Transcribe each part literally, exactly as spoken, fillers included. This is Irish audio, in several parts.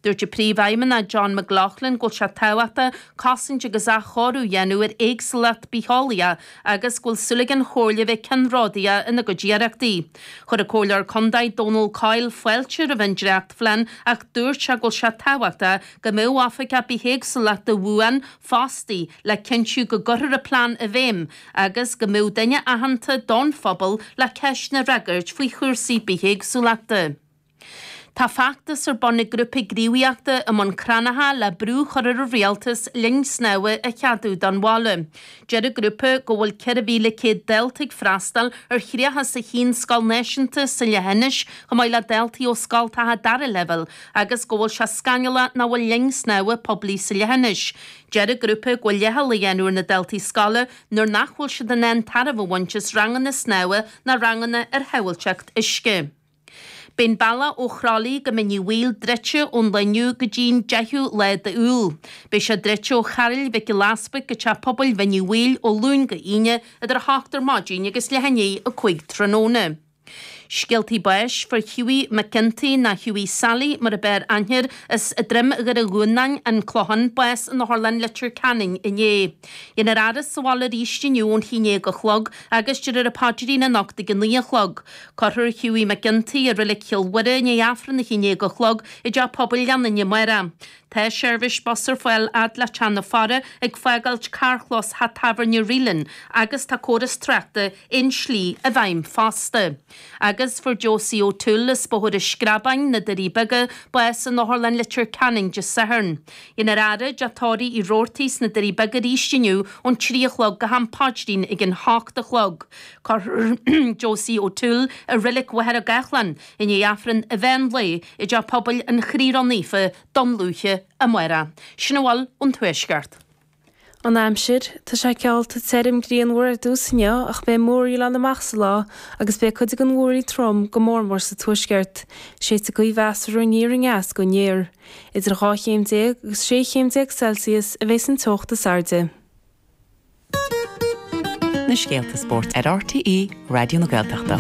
Dúirt príomhhaimmen a John McLaughlin go se táhachta cosint agus a chorú dhéanú ar éagsalacht bíália agus gúil suligan chóirle bheith cenrádia ina go ddíarachtaí. Chur a cóilear condaid Donald Kyle foiiltear a bhain dreacht flein ach dúirt se go se táhachta go mé Africa bí éagsalacht a bhuaan fástaí le cinntiú go gurthar a plán a bhéim agus go mé daine ahananta don phobal le ceis na ragart faoi chuirsaí bí éagsalaachta. Tá factas ar bonna grúpa gríomhaíochta am an cranatha le brú choir a rialtas ling snáwe a cheadú don bhála. Deir a grúpa go bhfuil ceir bhíle cé deltaigh freastal ar chríocha sa chin scal náisiúnta sa lehenis go mbeidh le deltaí ó scaltatha dara level agus go bhfuil se scaneala na bhfuil ling snáwe poblí sa lehenis. Deir a grúpa go lehal a dhéanúir na deltaí scala nuair nach bhfuil se den an taramh bhaintes rangan na snáwe na ranganna ar hewilteacht isce. Bén balla ó chrálí go miniu bhíl dreite ón leniu go dín deithú le de úl. Bé se dreite ó charil bheith go laspa go te pobl veniu bhíl ó lún go ine idir háachtar mádíine agus lehanné a chuig tróna. Scialtaí báis for Hughie McKenty na Hughie Sally mar a bear anhir is a drim gur a gúnain an clohan báis an Harlan Litcher Canning iné. In ar aras sála rístiniú ón híné go chlog agus dyr ar a pádirí na nachta gan lí a chlog. Corthir Hughie McKenty a rile cilwara ní afran na híné go chlog i d pobl leanna ní mara. Tá seirbhís bosar foiil ad le teanna fara ag foiagailt carchlos ha taverniú rilan agus tá córas trachta in slí a bhaim fásta. Agus for Josie O'Toole is bohor a scrabain na deribaga báis an Harlan Litcher Canning just sahern. In ar ara jatóri i rórtís na deribaga rístiniú ón tríochlog go ham pájdín ag an hácht a chlog. Cor Josie O'Toole a rilik wahar a gachlan in i afran a bhain le i d pobl an chríronífa domlúche a muera. Sinawal ón tuaisgart. An aimsir, tá sé ceolta terim gríon mhuir dúsne ach bé mórí le amach sa lá agus bé chuid an mhórí trom go mórmór sa tuaisgart, sé a go bheasar an níring as go néir. Idir gáchéim déag agus sé chéim déag Celsius a bheits an tochta sarde. Na Scéalta Sport ar R T E Radio na Gaeltachta.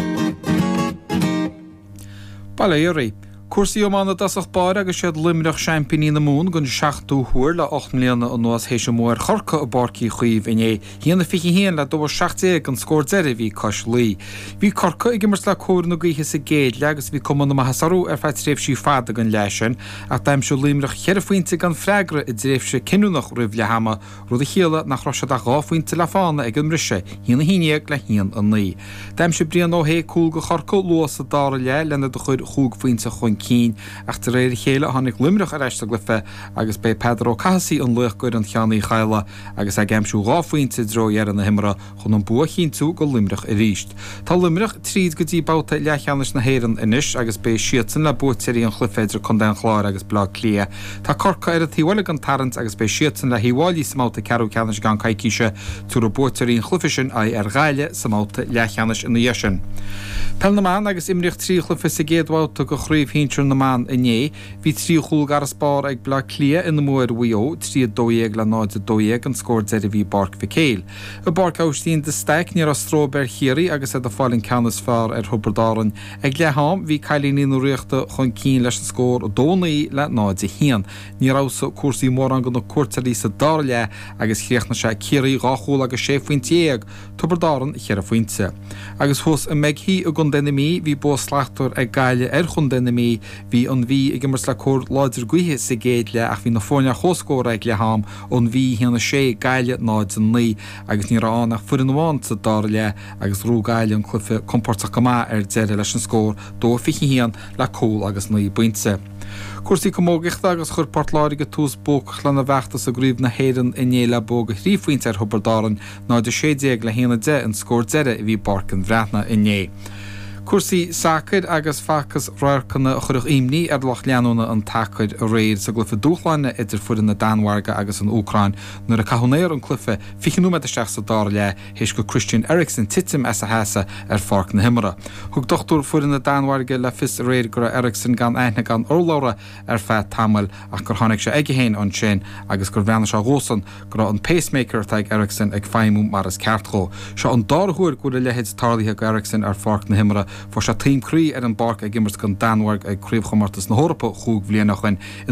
Bala Iori. Cuasaí ómána dasach báir agus siad limreach champaigní na mún gon seachtú huair le ocht mbliana an nuas hééis mór chorca a barcaí chuomh iné. Híanana fichi héan le dóbhar seachtaí an scór deire bhí cos lí. Bhí corca i gimmars le cóir na gaithe sa géad legus bhí cuman na mahasarú ar feid tréimh sí fada gan leisin ach daimsú limreach cheir faointe gan freigra i dréimh se cinúnach roimh le hama rud a chéile nach roise a gáfaointe le fána ag an mrise híanana híineag le hían an lí. Daimsú brian ó hé cúl go chorca luas a dára le lena do chuir chúg faointe chun cín ach tar réir chéile hánig limreach ar eiste glyfe agus bé Pedro Cassi an luch goir an cheannaí chaile agus ag gemsú gáfuointe dro ar an na himra chun an bua chin tú go limreach i ríist. Tá limreach tríd go dtí báta lechanis na héirean inis agus bé siatan le bútirí an chlyfeidir chun den chláir agus blá clia. Tá corca ar a tíhhaile an tarrant agus bé siatan le híháilí sa máta ceú ceannis gan caiiciise túr a bútirí an chlyfisin ai ar gáile sa máta lechanis in na dhéisin. Pel na man agus imrich trí chlyfi sa géadháta go chríomh híntir na man iné, hí trí chúl gar spár ag blá clia in na móir bhuió, trí dóéag le náid a dóéag an scór deir bhí barc fi céil. A barc áistín de steic níar a stróber chéirí agus a fáilin canas fear ar thubardáran. Ag le ham hí cailíní nó riachta chun cín leis an scór dónaí le náid a hían. Ní rása cuasaí mór an gan na cuairtarí sa dar le agus chréachna se chéirí gáchúil agus sé faointéag tubardáran chéar a faointe. Agus thus a meid hí a gun denimí hí bó slachtúir ag gaile ar chun denimí hí an bhí ag gimmars le cór láidir guithe sa géad le ach bhí na fórne chóscóir ag le ham ón bhí híanana sé gaile náid an lí agus ní rá nach furin bháin sa dar le agus rú gaile an chlufe comportach goá ar deire leis an scór dó fichi hían le cóil agus naí buinte. Cuasaí commógiachta agus chur portláige tús bóch le na bheachtas a gríomh na héan iné le bóga ríomhhaointe ar thubardáran náidir sé déag le héana de an scór deire i bhí barc an bhreathna iné. Cuasaí sacad agus facas roircanna chuirich imní ar loch leanúna an tacaid a réir sa glufa dúchláine idir furin na Danharga agus an Úcrain nuair a cahunéir an clufa fichinú me isteach sa dar le héis go Christian Eriksen titim as a heasa ar farc na himara. Thug dochtúr furin na Danharga le fis a réir gur Eriksen gan aithne gan orlára ar feith tamil ach gur tháinig se aige héin an sin agus gur bheanna se gósan gur an pacemaker teag Eriksen ag feimú mar as ceartchó. Se an darthúir go lehéid tarlaithe go Eriksen ar farc na himara for se tíim crí ar an barc ag gimmars gan Danharg ag críomh chomartas na Hórapa chúg bbliana chuin